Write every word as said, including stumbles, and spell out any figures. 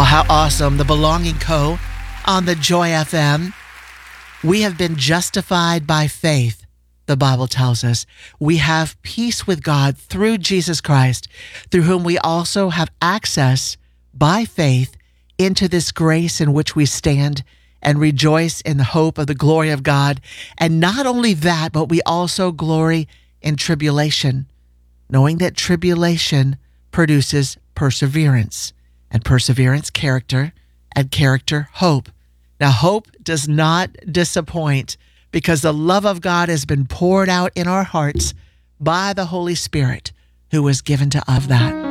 how awesome. The Belonging Co. on the Joy F M. We have been justified by faith, the Bible tells us. We have peace with God through Jesus Christ, through whom we also have access by faith into this grace in which we stand and rejoice in the hope of the glory of God. And not only that, but we also glory in tribulation, knowing that tribulation produces perseverance, and perseverance, character, and character, hope. Now, hope does not disappoint because the love of God has been poured out in our hearts by the Holy Spirit who was given to us that.